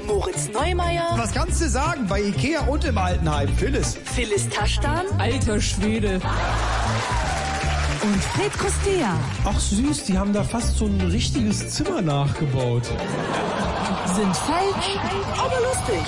Moritz Neumeier. Was kannst du sagen bei Ikea und im Altenheim? Phyllis Taschdan. Alter Schwede. Und Fred Kostea. Ach süß, die haben da fast so ein richtiges Zimmer nachgebaut. Sind falsch, aber lustig.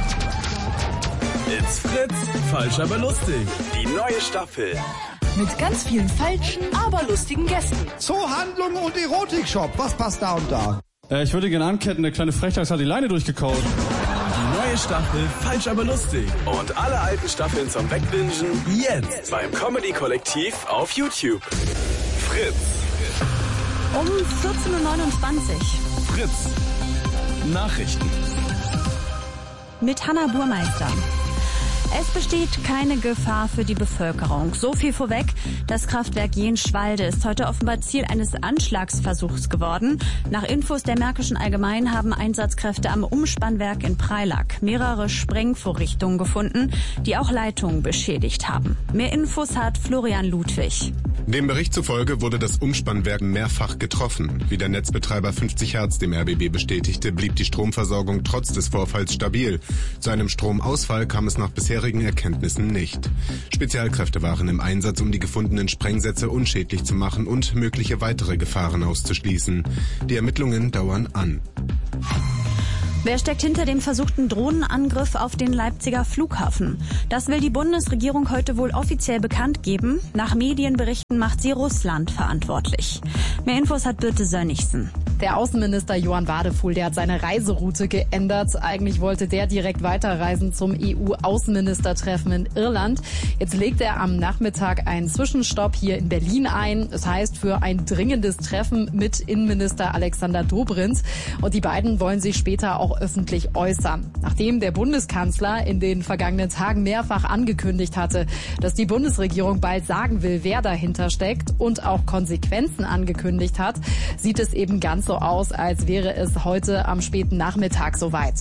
It's Fritz, falsch, aber lustig. Die neue Staffel. Mit ganz vielen falschen, aber lustigen Gästen. Zoohandlung und Erotikshop. Was passt da und da? Ich würde gerne anketten, der kleine Frechdachs hat die Leine durchgekaut. Die neue Staffel, falsch, aber lustig. Und alle alten Staffeln zum Wegbingen jetzt beim Comedy-Kollektiv auf YouTube. Fritz. Um 14.29 Uhr. Fritz. Nachrichten. Mit Hanna Burmeister. Es besteht keine Gefahr für die Bevölkerung. So viel vorweg. Das Kraftwerk Jenschwalde ist heute offenbar Ziel eines Anschlagsversuchs geworden. Nach Infos der Märkischen Allgemeinen haben Einsatzkräfte am Umspannwerk in Preilack mehrere Sprengvorrichtungen gefunden, die auch Leitungen beschädigt haben. Mehr Infos hat Florian Ludwig. Dem Bericht zufolge wurde das Umspannwerk mehrfach getroffen. Wie der Netzbetreiber 50 Hertz dem RBB bestätigte, blieb die Stromversorgung trotz des Vorfalls stabil. Zu einem Stromausfall kam es nach bisherigen Erkenntnissen nicht. Spezialkräfte waren im Einsatz, um die gefundenen Sprengsätze unschädlich zu machen und mögliche weitere Gefahren auszuschließen. Die Ermittlungen dauern an. Wer steckt hinter dem versuchten Drohnenangriff auf den Leipziger Flughafen? Das will die Bundesregierung heute wohl offiziell bekannt geben. Nach Medienberichten macht sie Russland verantwortlich. Mehr Infos hat Birte Sönnigsen. Der Außenminister Johann Wadefuhl, der hat seine Reiseroute geändert. Eigentlich wollte der direkt weiterreisen zum EU-Außenministertreffen in Irland. Jetzt legt er am Nachmittag einen Zwischenstopp hier in Berlin ein. Das heißt für ein dringendes Treffen mit Innenminister Alexander Dobrindt. Und die beiden wollen sich später auch öffentlich äußern. Nachdem der Bundeskanzler in den vergangenen Tagen mehrfach angekündigt hatte, dass die Bundesregierung bald sagen will, wer dahinter steckt und auch Konsequenzen angekündigt hat, sieht es eben ganz so aus, als wäre es heute am späten Nachmittag soweit.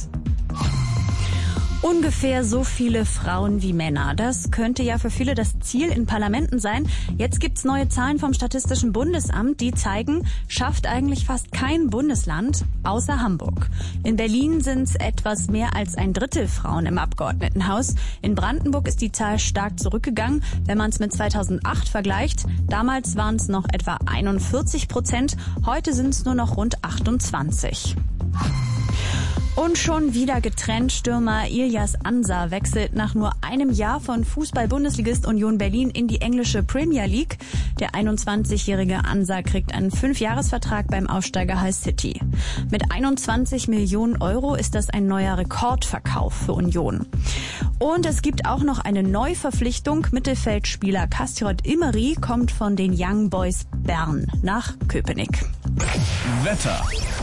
Ungefähr so viele Frauen wie Männer. Das könnte ja für viele das Ziel in Parlamenten sein. Jetzt gibt's neue Zahlen vom Statistischen Bundesamt, die zeigen, schafft eigentlich fast kein Bundesland außer Hamburg. In Berlin sind's etwas mehr als ein Drittel Frauen im Abgeordnetenhaus. In Brandenburg ist die Zahl stark zurückgegangen, wenn man es mit 2008 vergleicht. Damals waren es noch etwa 41%, heute sind es nur noch rund 28%. Und schon wieder getrennt. Stürmer Ilyas Ansa wechselt nach nur einem Jahr von Fußball-Bundesligist Union Berlin in die englische Premier League. Der 21-jährige Ansa kriegt einen 5-Jahres-Vertrag beim Aufsteiger Hull City. Mit 21 Millionen Euro ist das ein neuer Rekordverkauf für Union. Und es gibt auch noch eine Neuverpflichtung. Mittelfeldspieler Kastriot Imeri kommt von den Young Boys Bern nach Köpenick. Wetter.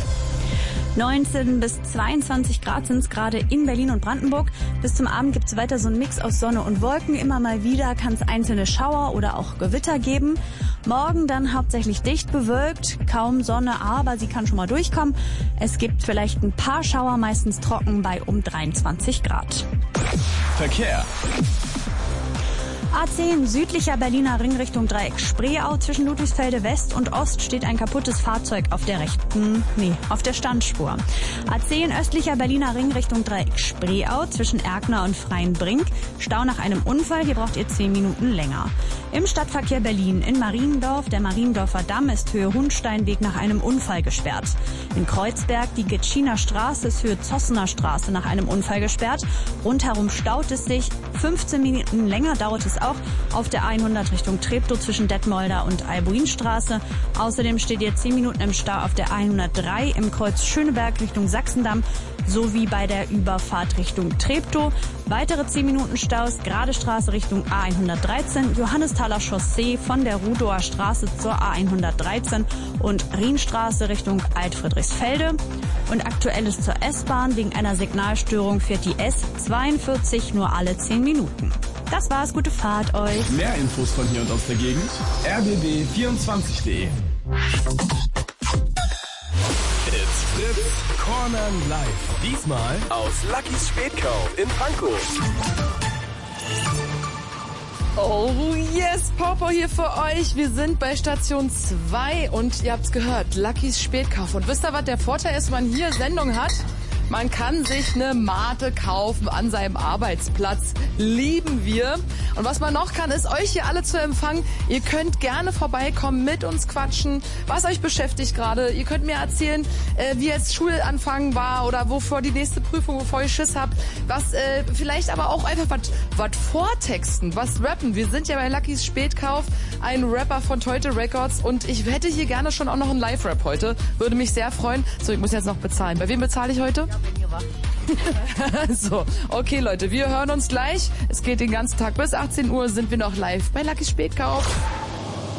19 bis 22 Grad sind es gerade in Berlin und Brandenburg. Bis zum Abend gibt es weiter so einen Mix aus Sonne und Wolken. Immer mal wieder kann es einzelne Schauer oder auch Gewitter geben. Morgen dann hauptsächlich dicht bewölkt, kaum Sonne, aber sie kann schon mal durchkommen. Es gibt vielleicht ein paar Schauer, meistens trocken bei um 23 Grad. Verkehr. A10 südlicher Berliner Ring Richtung Dreieck Spreeau. Zwischen Ludwigsfelde West und Ost steht ein kaputtes Fahrzeug auf der auf der Standspur. A10 östlicher Berliner Ring Richtung Dreieck Spreeau. Zwischen Erkner und Freienbrink. Stau nach einem Unfall. Hier braucht ihr 10 Minuten länger. Im Stadtverkehr Berlin in Mariendorf. Der Mariendorfer Damm ist Höhe Hundsteinweg nach einem Unfall gesperrt. In Kreuzberg die Getschiner Straße ist Höhe Zossener Straße nach einem Unfall gesperrt. Rundherum staut es sich. 15 Minuten länger dauert es auch auf der 100 Richtung Treptow zwischen Detmolder und Albuinstraße. Außerdem steht ihr 10 Minuten im Stau auf der 103 im Kreuz Schöneberg Richtung Sachsendamm sowie bei der Überfahrt Richtung Treptow. Weitere 10 Minuten Staus, Gerade Straße Richtung A113, Johannesthaler Chaussee von der Rudower Straße zur A113 und Rienstraße Richtung Altfriedrichsfelde. Und aktuelles zur S-Bahn. Wegen einer Signalstörung fährt die S42 nur alle 10 Minuten. Das war's, gute Fahrt euch. Mehr Infos von hier und aus der Gegend. rbb24.de. It's Fritz Corner Live. Diesmal aus Luckys Spätkauf in Pankow. Oh yes, Popo hier für euch. Wir sind bei Station 2 und ihr habt's gehört, Luckys Spätkauf. Und wisst ihr, was der Vorteil ist, wenn man hier Sendung hat? Man kann sich eine Mate kaufen an seinem Arbeitsplatz. Lieben wir. Und was man noch kann, ist euch hier alle zu empfangen. Ihr könnt gerne vorbeikommen, mit uns quatschen, was euch beschäftigt gerade. Ihr könnt mir erzählen, wie jetzt Schulanfang war oder wovor die nächste Prüfung, wovor ihr Schiss habt. Was vielleicht aber auch einfach was vortexten, was rappen. Wir sind ja bei Luckys Spätkauf, ein Rapper von Teute Records und ich hätte hier gerne schon auch noch einen Live-Rap heute. Würde mich sehr freuen. So, ich muss jetzt noch bezahlen. Bei wem bezahle ich heute? So, okay Leute, wir hören uns gleich. Es geht den ganzen Tag bis 18 Uhr, sind wir noch live bei Luckys Spätkauf.